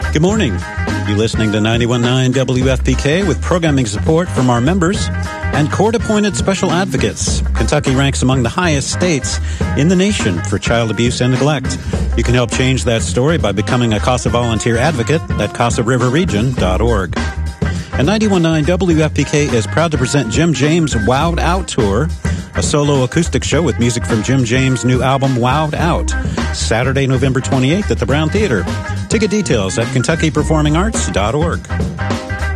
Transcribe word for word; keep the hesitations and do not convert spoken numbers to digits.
Good morning. You're listening to ninety-one point nine W F P K with programming support from our members and court-appointed special advocates. Kentucky ranks among the highest states in the nation for child abuse and neglect. You can help change that story by becoming a CASA volunteer advocate at casa river region dot org. And ninety-one point nine W F P K is proud to present Jim James' Wowed Out Tour, a solo acoustic show with music from Jim James' new album, Wowed Out, Saturday, November twenty-eighth at the Brown Theater. Ticket details at kentucky performing arts dot org.